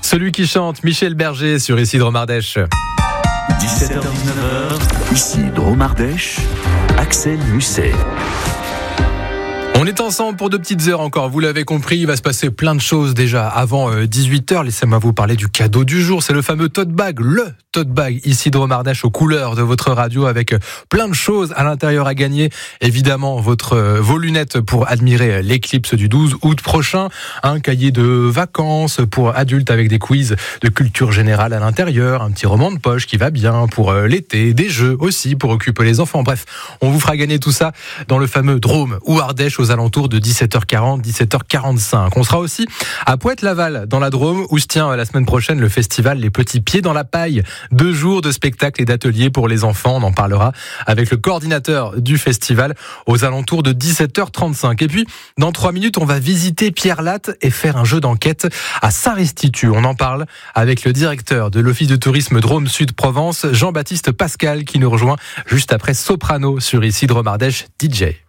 Celui qui chante, Michel Berger sur Ici Dromardèche. 17h-19h, ici Dromardèche, Axel Musset. On est ensemble pour 2 petites heures encore, vous l'avez compris, il va se passer plein de choses déjà avant 18h. Laissez-moi vous parler du cadeau du jour, c'est le fameux tote bag, le tote bag ici Dromardèche aux couleurs de votre radio avec plein de choses à l'intérieur à gagner. Évidemment, vos lunettes pour admirer l'éclipse du 12 août prochain, un cahier de vacances pour adultes avec des quiz de culture générale à l'intérieur, un petit roman de poche qui va bien pour l'été, des jeux aussi pour occuper les enfants. Bref, on vous fera gagner tout ça dans le fameux Drôme ou Ardèche aux alentours de 17h40, 17h45. On sera aussi à Poète-Laval, dans la Drôme, où se tient la semaine prochaine le festival Les Petits Pieds dans la Paille. 2 jours de spectacles et d'ateliers pour les enfants. On en parlera avec le coordinateur du festival aux alentours de 17h35. Et puis, dans 3 minutes, on va visiter Pierre-Latte et faire un jeu d'enquête à Saint-Restitut. On en parle avec le directeur de l'Office de tourisme Drôme Sud-Provence, Jean-Baptiste Pascal, qui nous rejoint juste après Soprano sur Ici Dromardèche DJ.